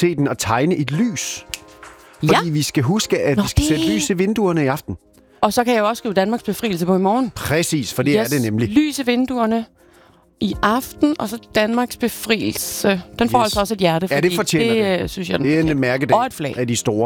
aktiviteten at tegne et lys. Fordi vi skal huske, at vi skal sætte lys i vinduerne i aften. Og så kan jeg jo også skrive Danmarks befrielse på i morgen. Præcis, for det er det nemlig. Lys i vinduerne i aften, og så Danmarks befrielse. Den får altså også et hjerte, fordi det fortjener det. Synes jeg, det er en mærkedag og et flag af de store.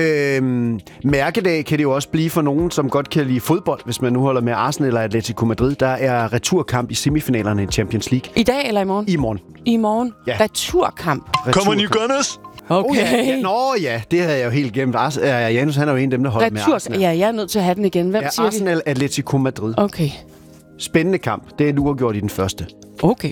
Mærkedag kan det jo også blive for nogen, som godt kan lide fodbold, hvis man nu holder med Arsenal eller Atletico Madrid. Der er returkamp i semifinalerne i Champions League. I dag eller i morgen? I morgen. I morgen? Ja. Returkamp. Come on, you Gunners! Okay. Det havde jeg jo helt glemt. Janus, han er jo en af dem, der holder med Arsenal. Ja, jeg er nødt til at have den igen. Hvem siger Arsenal, Atletico Madrid. Okay. Spændende kamp. Det er uafgjort i den første. Okay.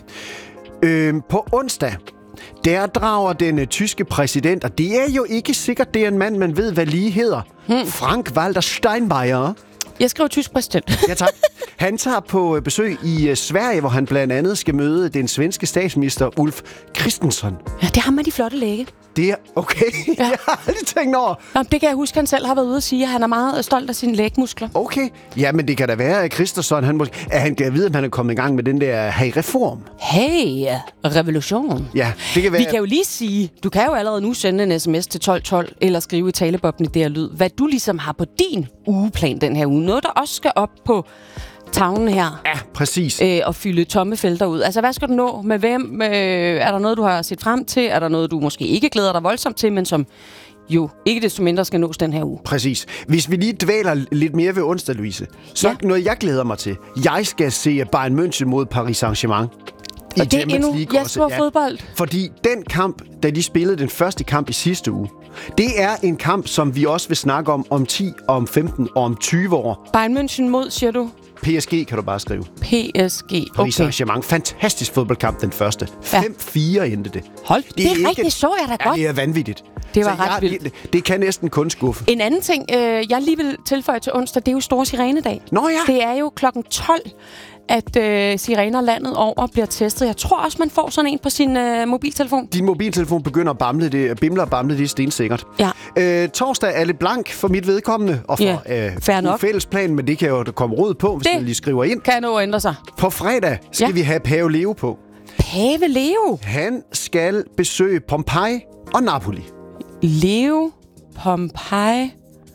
På onsdag, der drager den tyske præsident, og det er jo ikke sikkert, det er en mand, man ved, hvad lige hedder. Frank-Walter Steinmeier. Jeg skriver tysk præsident. Ja, tak. Han tager på besøg i Sverige, hvor han blandt andet skal møde den svenske statsminister Ulf Kristersson. Ja, det har med de flotte læge. Det er okay. Ja. Jeg har aldrig tænkt over. Nå, det kan jeg huske, han selv har været ude at sige, at han er meget stolt af sine lægmuskler. Okay. Ja, men det kan da være, at Kristersson, han kan vide, at han er kommet i gang med den der hey-reform. Hey-revolution. Ja, det kan være. Vi kan jo lige sige, du kan jo allerede nu sende en sms til 1212, eller skrive i talebobben i det her lyd, hvad du ligesom har på din ugeplan den her uge. Noget, der også skal op på tavlen her. Ja, præcis. Og fylde tomme felter ud. Altså, hvad skal du nå? Med hvem? Er der noget, du har set frem til? Er der noget, du måske ikke glæder dig voldsomt til, men som jo ikke desto mindre skal nås den her uge? Præcis. Hvis vi lige dvæler lidt mere ved onsdag, Louise, så noget, jeg glæder mig til. Jeg skal se Bayern München mod Paris Saint-Germain. Og det er endnu fodbold. Fordi den kamp, da de spillede den første kamp i sidste uge, det er en kamp, som vi også vil snakke om 10, om 15 og om 20 år. Bayern München mod, siger du? PSG kan du bare skrive. PSG, okay. Paris Saint-Germain. Fantastisk fodboldkamp, den første. 5-4 endte det. Hold, det er rigtigt, så jeg da godt. Det er vanvittigt. Det var ret vildt. Det kan næsten kun skuffe. En anden ting, jeg lige vil tilføje til onsdag, det er jo Store Sirenedag. Nå ja. Det er jo klokken 12, at sirener landet over bliver testet. Jeg tror også, man får sådan en på sin mobiltelefon. Din mobiltelefon begynder at bamle det, bimler og bamle, det er stensikkert. Ja. Torsdag er lidt blank for mit vedkommende, og for fællesplan, men det kan jo komme råd på, hvis man lige skriver ind. Kan nå at ændre sig. På fredag skal vi have Pave Leo på. Pave Leo? Han skal besøge Pompeji og Napoli. Leo, Pompeji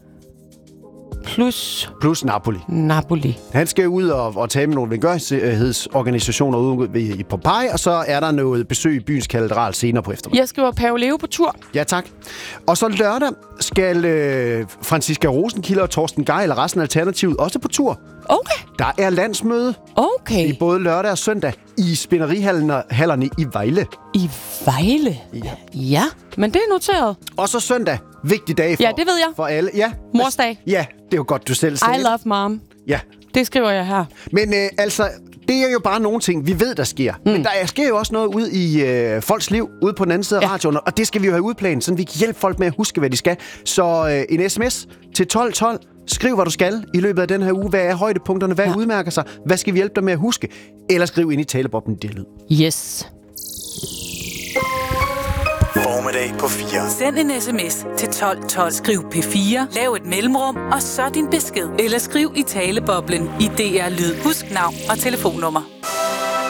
plus Napoli. Han skal ud og tale med nogle velgørenhedsorganisationer ude i Pompeji, og så er der noget besøg i byens katedral senere på eftermiddag. Jeg skriver Pave Leo på tur. Ja, tak. Og så lørdag skal Franziska Rosenkilde og Torsten Geil og resten af Alternativet også på tur. Okay. Der er landsmøde. Okay. I både lørdag og søndag i spænderihallerne i Vejle. I Vejle? Ja, men det er noteret. Og så søndag. Vigtig dag for, det ved jeg. For alle. Ja. Morsdag. Ja, det er jo godt, du selv siger. I love mom. Ja. Det skriver jeg her. Men det er jo bare nogle ting, vi ved, der sker. Men der sker jo også noget ud i folks liv, ude på den anden side af radioen, og det skal vi jo have udplanet, så vi kan hjælpe folk med at huske, hvad de skal. Så en sms til 1212. Skriv, hvad du skal i løbet af den her uge. Hvad er højdepunkterne? Hvad udmærker sig? Hvad skal vi hjælpe dig med at huske? Eller skriv ind i talebobben det lyd. Yes. Formiddag på 4. Send en sms til 1212. Skriv P4. Lav et mellemrum, og så din besked. Eller skriv i taleboblen i DR Lyd. Husk navn og telefonnummer.